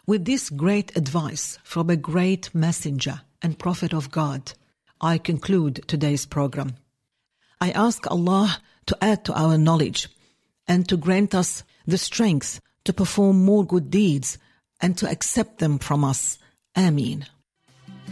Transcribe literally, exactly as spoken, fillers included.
With this great advice from a great messenger and prophet of God, I conclude today's program. I ask Allah to add to our knowledge and to grant us the strength to perform more good deeds and to accept them from us. Ameen.